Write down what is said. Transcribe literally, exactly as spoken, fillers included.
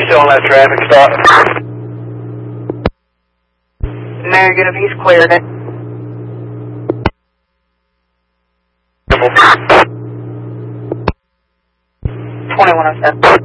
still on that traffic stop. Negative, he's cleared it. twenty-one oh seven.